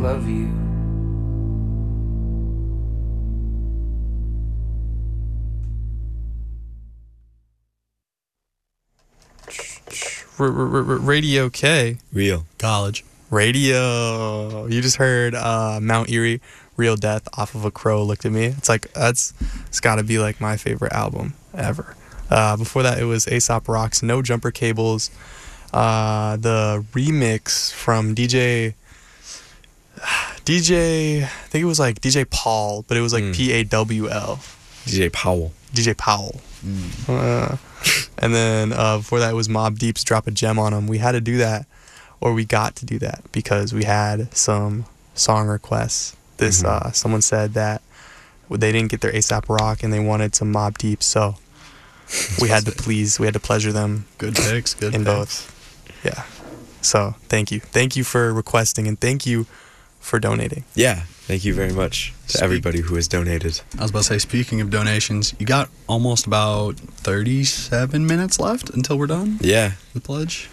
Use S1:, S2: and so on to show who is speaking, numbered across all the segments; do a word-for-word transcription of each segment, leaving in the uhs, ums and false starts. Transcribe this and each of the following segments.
S1: love you.
S2: R- R- R- Radio K.
S3: Real.
S4: College.
S2: Radio. You just heard uh, Mount Erie, Real Death off of A Crow Looked at Me. It's like, that's, it's got to be like my favorite album ever. Uh, before that, it was Aesop Rock's No Jumper Cables. Uh, the remix from D J, D J, I think it was like D J Paul, but it was like
S3: Mm.
S2: P A W L.
S3: D J Powell.
S2: D J Powell.
S4: Mm.
S2: Uh, and then uh, before that was Mob Deep's Drop a Gem on 'Em. We had to do that, or we got to do that, because we had some song requests. This
S3: Mhm.
S2: uh, someone said that they didn't get their ASAP Rock and they wanted some Mob Deep, so we had to please, we had to pleasure them
S4: Good picks. Good
S2: in
S4: picks.
S2: both. Yeah. So thank you, thank you for requesting, and thank you for donating.
S3: Yeah. Thank you very much to
S4: Speak-
S3: everybody who has donated.
S4: I was about to say, speaking of donations, you got almost about thirty-seven minutes left until we're done.
S3: Yeah.
S4: The pledge.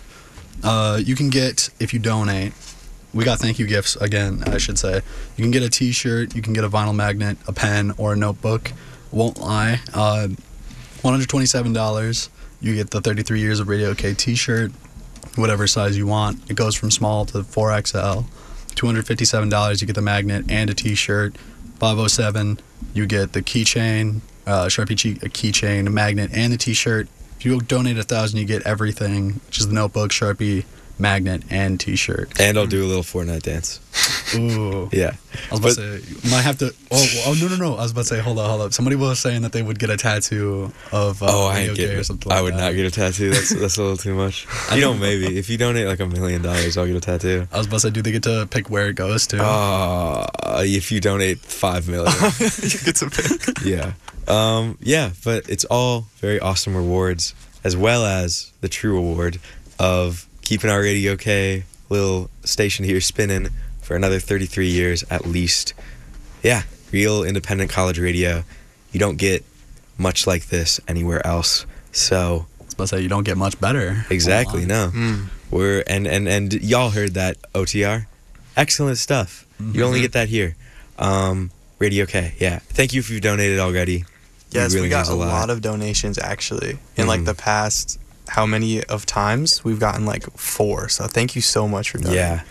S4: Uh, you can get, if you donate, we got thank you gifts again, I should say. You can get a t-shirt, you can get a vinyl magnet, a pen, or a notebook. Won't lie. Uh, one hundred twenty-seven dollars. You get the thirty-three Years of Radio K t-shirt, whatever size you want. It goes from small to four X L. two hundred fifty-seven dollars, you get the magnet and a t-shirt. five oh seven, you get the keychain, uh, Sharpie key- a keychain, a magnet, and the t-shirt. If you donate a thousand, you get everything, which is the notebook, Sharpie, magnet, and t-shirt.
S3: And I'll do a little Fortnite dance.
S4: Ooh.
S3: Yeah.
S4: I was about to say, might have to. Oh, oh, no, no, no. I was about to say, hold up, hold up. Somebody was saying that they would get a tattoo of uh,
S3: Oh, I
S4: Radio
S3: ain't
S4: K
S3: get
S4: or
S3: it.
S4: something like
S3: I would
S4: that.
S3: not get a tattoo. That's that's a little too much. You know, maybe if you donate like a million dollars, I'll get a tattoo.
S4: I was about to say, do they get to pick where it goes to?
S3: Uh, if you donate five million,
S2: You get to pick.
S3: yeah, um, yeah. But it's all very awesome rewards, as well as the true award of keeping our Radio K little station here spinning for another thirty-three years at least. Yeah, real independent college radio. You don't get much like this anywhere else. So
S4: I was about to say, you don't get much better.
S3: exactly, no.
S2: Mm.
S3: We're and, and and y'all heard that O T R. Excellent stuff. You only get that here. Um, Radio K. Yeah. Thank you if you've donated already.
S2: Yes,
S3: It really
S2: we got
S3: means
S2: a lot of donations actually in like
S3: Mhm.
S2: the past. How many of times we've gotten like four? So thank you so much for donating.
S3: Yeah.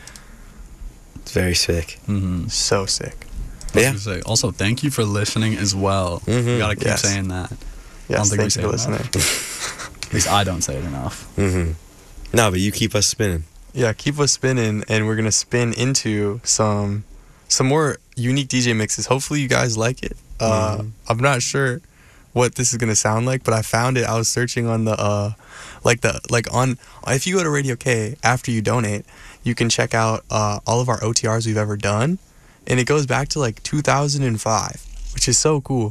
S3: It's very sick.
S4: Mm-hmm.
S2: So sick.
S4: I
S3: Yeah.
S4: was gonna say, also, thank you for listening as well.
S3: Mhm.
S4: We gotta keep
S2: Yes.
S4: saying that.
S2: Yes,
S4: think we
S2: thank
S4: say
S2: you for
S4: it enough.
S2: listening.
S4: At least I don't say it enough.
S3: Mm-hmm. No, but you keep us spinning.
S2: Yeah, keep us spinning, and we're gonna spin into some some more unique D J mixes. Hopefully, you guys like it. Uh,
S3: Mhm.
S2: I'm not sure what this is gonna sound like, but I found it. I was searching on the uh, like the like on if you go to Radio K after you donate, you can check out uh, all of our O T Rs we've ever done, and it goes back to like two thousand five, which is so cool.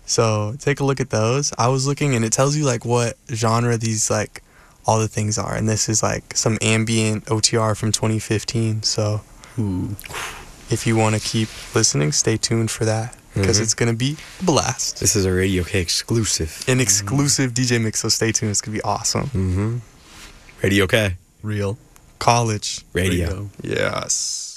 S2: So take a look at those. I was looking, and it tells you like what genre these like all the things are, and this is like some ambient O T R from twenty fifteen. So
S4: Ooh.
S2: if you want to keep listening, stay tuned for that, because
S3: Mhm.
S2: it's gonna be a blast.
S3: This is a Radio K exclusive.
S2: An exclusive D J mix, so stay tuned. It's gonna be awesome.
S3: Mm-hmm. Radio K.
S4: Real.
S2: College
S3: Radio.
S2: Yes.